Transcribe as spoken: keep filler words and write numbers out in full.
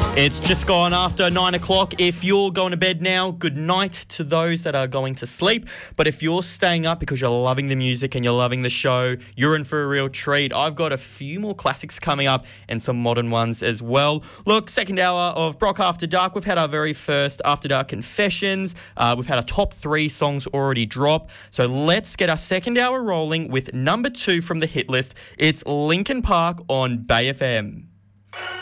It's just gone after nine o'clock. If you're going to bed now, good night to those that are going to sleep. But if you're staying up because you're loving the music and you're loving the show, you're in for a real treat. I've got a few more classics coming up and some modern ones as well. Look, second hour of Brock After Dark. We've had our very first After Dark Confessions. Uh, we've had our top three songs already drop. So let's get our second hour rolling with number two from the hit list. It's Linkin Park on Bay F M.